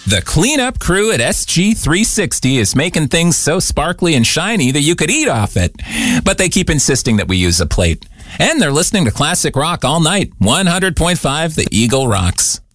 The cleanup crew at SG360 is making things so sparkly and shiny that you could eat off it. But they keep insisting that we use a plate. And they're listening to classic rock all night. 100.5 The Eagle rocks.